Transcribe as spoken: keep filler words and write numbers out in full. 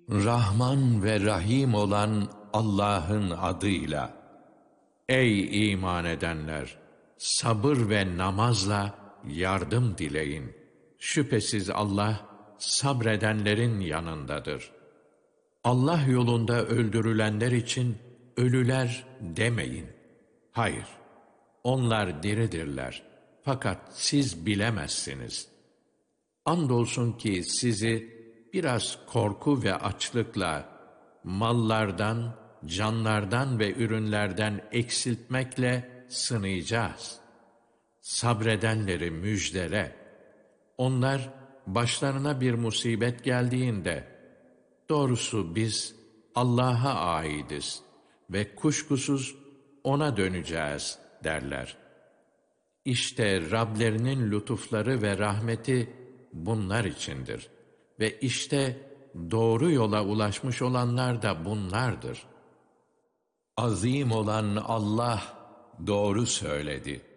Rahman ve Rahim olan Allah'ın adıyla. Ey iman edenler! Sabır ve namazla yardım dileyin. Şüphesiz Allah sabredenlerin yanındadır. Allah yolunda öldürülenler için ölüler demeyin. Hayır, onlar diridirler. Fakat siz bilemezsiniz. Andolsun ki sizi biraz korku ve açlıkla, mallardan, canlardan ve ürünlerden eksiltmekle sınayacağız. Sabredenleri müjdele. Onlar başlarına bir musibet geldiğinde, doğrusu biz Allah'a aidiz ve kuşkusuz O'na döneceğiz derler. İşte Rablerinin lütufları ve rahmeti bunlar içindir. Ve işte doğru yola ulaşmış olanlar da bunlardır. Azim olan Allah doğru söyledi.